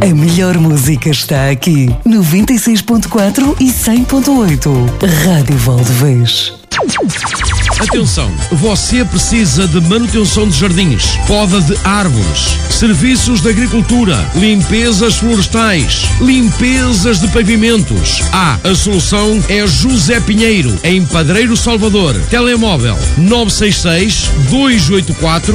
A melhor música está aqui. 96.4 e 100.8. Rádio Valdevez. Atenção, você precisa de manutenção de jardins, poda de árvores, serviços de agricultura, limpezas florestais, limpezas de pavimentos. A solução é José Pinheiro, em Padreiro Salvador. Telemóvel 966 284